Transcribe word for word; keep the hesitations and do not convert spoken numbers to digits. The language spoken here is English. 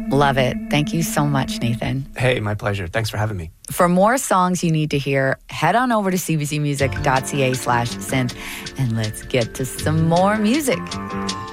Love it. Thank you so much, Nathan. Hey, my pleasure. Thanks for having me. For more songs you need to hear, head on over to c b c music dot c a slash synth and let's get to some more music.